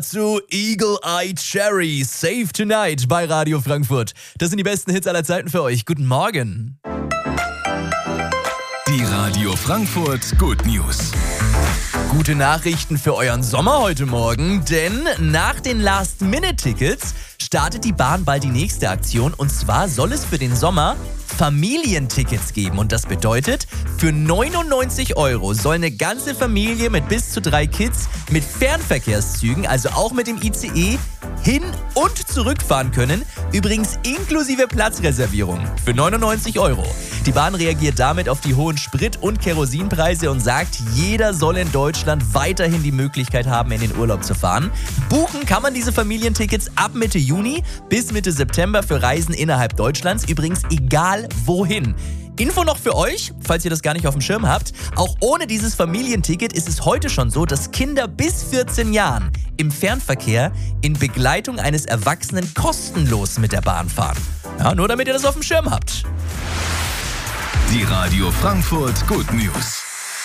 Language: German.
Zu Eagle Eye Cherry, Save Tonight bei Radio Frankfurt. Das sind die besten Hits aller Zeiten für euch. Guten Morgen. Die Radio Frankfurt Good News. Gute Nachrichten für euren Sommer heute Morgen, denn nach den Last-Minute-Tickets startet die Bahn bald die nächste Aktion. Und zwar soll es für den Sommer Familientickets geben. Und das bedeutet, für 99 € soll eine ganze Familie mit bis zu 3 Kids mit Fernverkehrszügen, also auch mit dem ICE, hin- und zurückfahren können. Übrigens inklusive Platzreservierung für 99 €. Die Bahn reagiert damit auf die hohen Sprit- und Kerosinpreise und sagt, jeder soll in Deutschland weiterhin die Möglichkeit haben, in den Urlaub zu fahren. Buchen kann man diese Familientickets ab Mitte Juni bis Mitte September für Reisen innerhalb Deutschlands. Übrigens egal wohin. Info noch für euch, falls ihr das gar nicht auf dem Schirm habt. Auch ohne dieses Familienticket ist es heute schon so, dass Kinder bis 14 Jahren im Fernverkehr in Begleitung eines Erwachsenen kostenlos mit der Bahn fahren. Ja, nur damit ihr das auf dem Schirm habt. Die Radio Frankfurt Good News.